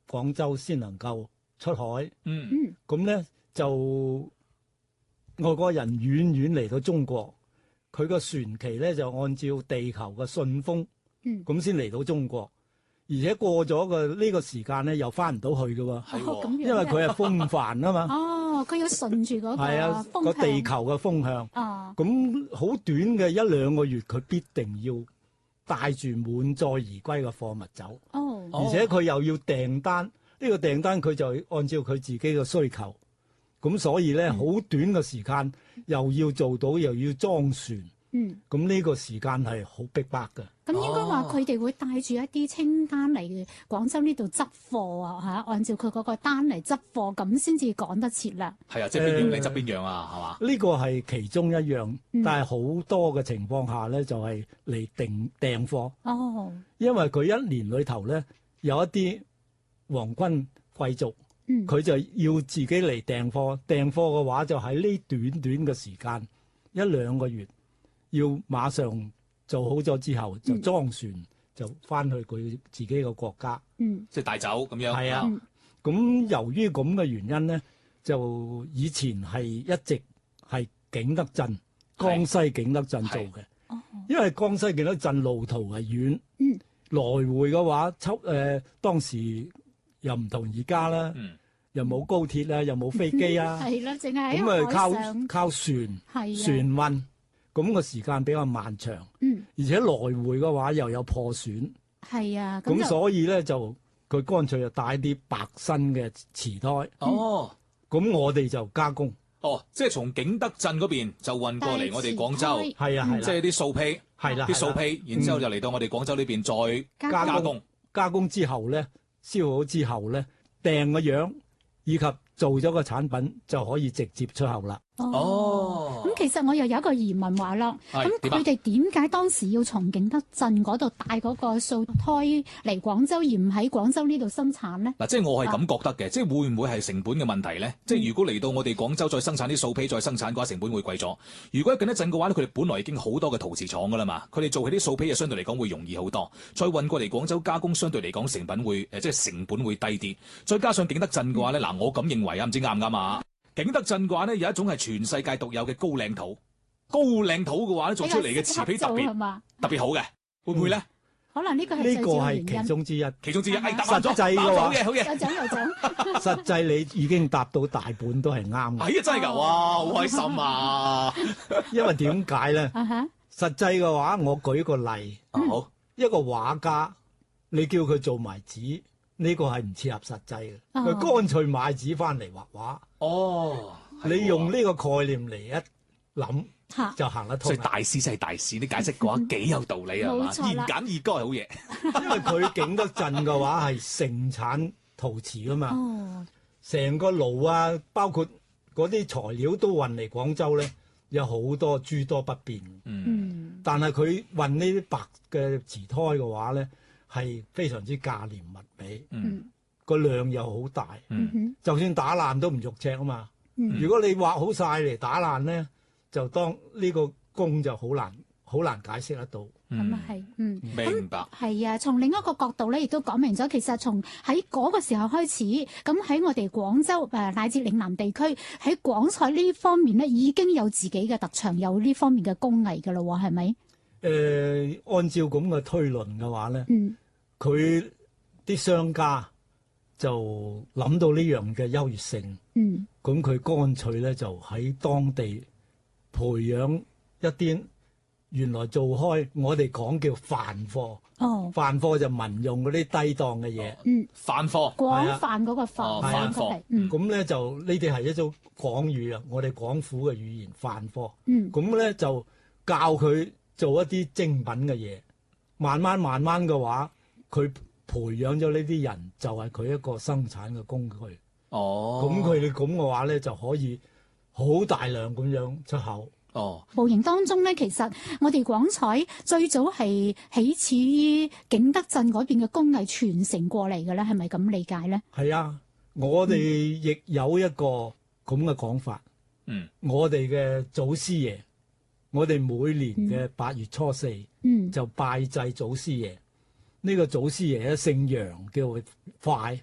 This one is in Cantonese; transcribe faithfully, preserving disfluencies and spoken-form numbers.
廣州先能夠出海。 嗯咁咧就外國人遠遠嚟到中國，佢個船期咧就按照地球嘅順風，咁先嚟到中國。而且過咗個呢個時間咧，又翻唔到去嘅喎， 係哦咁樣因為佢係風帆啊嘛。 哦，佢要順住嗰個係啊， 風向個地球嘅風向。 啊， 咁好短嘅一兩個月，佢必定要帶住滿載而歸嘅貨物走， 哦， 而且佢又要訂單。呢、個訂單佢就按照佢自己嘅需求，咁所以咧好、短嘅時間又要做到，又要裝船， 嗯， 咁呢個時間係好逼迫嘅。 咁應該話佢哋會帶住一啲清單嚟廣州呢度執貨啊嚇，按照佢嗰個單嚟執貨，咁先至趕得切啦。 係啊，即係邊樣你執邊樣啊，係嘛？ 呢個係其中一樣， 嗯但係好多嘅情況下咧，就係嚟訂訂貨， 哦， 因為佢一年裏頭咧有一啲皇軍貴族。 嗯， 佢就要自己嚟訂貨，訂貨嘅話就喺呢短短嘅時間一兩個月，要馬上做好咗之後就裝船、嗯、就翻去佢自己嘅國家。 嗯， 即係帶走咁樣。 係啊，咁、 嗯、 由於咁嘅原因咧，就以前係一直係景德鎮、江西景德鎮做嘅。 哦， 因為江西景德鎮路途係遠， 嗯， 來回嘅話，抽誒、呃、當時。又唔同而家啦， 嗯、 又冇高鐵啦，又冇飛機啊， 係啦，淨係咁啊靠靠係船船運，咁個時間比較漫長， 嗯， 而且來回嘅話又有破損， 係啊， 咁所以咧就佢乾脆就帶啲白身嘅瓷胎， 哦， 咁我哋就加工， 哦，即係從景德鎮嗰邊就運過嚟我哋廣州， 係啊係啦， 即係啲素坯， 係啦啲素坯，然之後就嚟到我哋廣州呢邊再加加工， 加工之後咧。燒好之後咧，訂個樣以及做咗個產品就可以直接出口啦。 哦，咁、哦、其實我又有一個疑問話啦，咁佢哋點解當時要從景德鎮嗰度帶嗰個素胎嚟廣州，而唔喺廣州呢度生產咧？ 嗱，即係我係咁覺得嘅，啊、即係會唔會係成本嘅問題咧？嗯、即係如果嚟到我哋廣州再生產啲素坯再生產嘅話，成本會貴咗。如果喺景德鎮嘅話咧，佢哋本來已經好多嘅陶瓷廠噶啦嘛，佢哋做起啲素坯啊，相對嚟講會容易好多。再運過嚟廣州加工，相對嚟講成品會誒，即係成本會低啲。再加上景德鎮嘅話咧，嗱、嗯，我咁認為啊，唔知啱唔啱啊？景德鎮嘅話咧，有一種係全世界獨有嘅高嶺土，高嶺土嘅話咧，做出嚟嘅瓷坯特別特別好嘅，會唔會咧？ 可能呢個係呢個係其中之一， 其中之一。係實際嘅話， 好嘢好嘢， 有獎有獎。 實際你已經答到大半都係啱嘅。 係啊，真係㗎，哇，好開心啊！ 因為點解咧？實際嘅話，我舉個例， 好， 一個畫家，你叫佢做埋紙。呢個係唔切合實際嘅，佢、哦、乾脆買紙翻嚟畫畫。 哦， 你用呢個概念嚟一諗， 啊、 就行得通。 所以大師真係大師，你解釋嘅話幾有道理啊嘛，言簡意賅係好嘢。 因為佢景德鎮嘅話係盛產陶瓷噶嘛，成、哦、個爐啊，包括嗰啲材料都運嚟廣州咧，有好多諸多不便。 嗯， 但係佢運呢啲白嘅瓷胎嘅話咧，係非常之價廉物美，個、嗯、量又好大，嗯、就算打爛都唔肉赤啊嘛。嗯、如果你畫好晒嚟打爛咧，就當呢個工就好難好難解釋得到。 咁啊係，嗯， 明白。 係啊，從另一個角度咧，亦都講明咗，其實從喺嗰個時候開始，咁喺我哋廣州誒乃至嶺南地區喺廣彩呢方面咧，已經有自己嘅特長，有呢方面嘅工藝㗎咯，係咪？ 誒、呃，按照咁嘅推論嘅話咧，佢啲、嗯、商家就諗到呢樣嘅優越性，咁佢、嗯、乾脆咧就喺當地培養一啲原來做開我哋講叫泛貨，哦、泛貨就民用嗰啲低檔嘅嘢， 嗯， 泛貨廣泛嗰個泛， 泛貨， 咁咧就呢啲係一種廣語啊，我哋廣府嘅語言泛貨，咁咧、嗯、就教佢做一啲精品嘅嘢，慢慢慢慢嘅話，佢培養咗呢啲人，就係佢一個生產嘅工具。哦，咁佢哋咁嘅話咧，就可以好大量咁樣出口。 哦， 無形當中咧，其實我哋廣彩最早係起始於景德鎮嗰邊嘅工藝傳承過嚟嘅咧，係咪咁理解咧？係啊， 我哋亦有一個咁嘅講法。 嗯， 我哋嘅祖師爺。我哋每年嘅八月初四、嗯、就拜祭祖師爺。呢、這個祖師爺咧姓楊，叫快